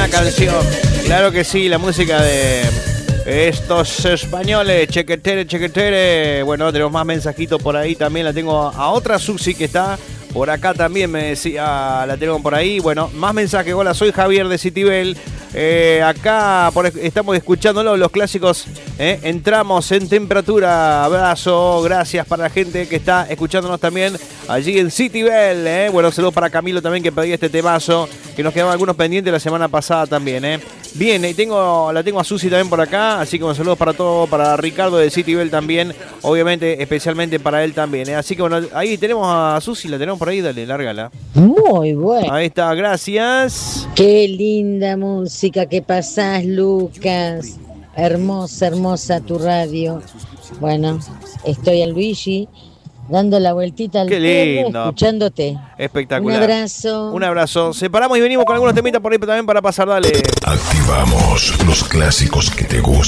buena canción. Claro que sí, la música de estos españoles. Chequetere, chequetere. Bueno, tenemos más mensajitos por ahí. También la tengo a otra Susi que está por acá también, me decía, la tengo por ahí. Bueno, más mensajes. Hola, soy Javier de Citibel. Acá estamos escuchándolo, los clásicos. Entramos en temperatura. Abrazo, gracias para la gente que está escuchándonos también allí en Citibel. Bueno, saludos para Camilo también, que pedía este temazo, que nos quedaban algunos pendientes la semana pasada también. Bien, y la tengo a Susi también por acá, así que un saludo para todos, para Ricardo de Citibel también, obviamente, especialmente para él también. Así que bueno, ahí tenemos a Susi, la tenemos por ahí, dale, lárgala. Muy bueno. Ahí está, gracias. Qué linda música que pasás, Lucas. Hermosa, hermosa tu radio. Bueno, estoy a Luigi dando la vueltita al perro, escuchándote. Espectacular. Un abrazo. Un abrazo. Separamos y venimos con algunos temitas por ahí también para pasar, dale. Activamos los clásicos que te gustan.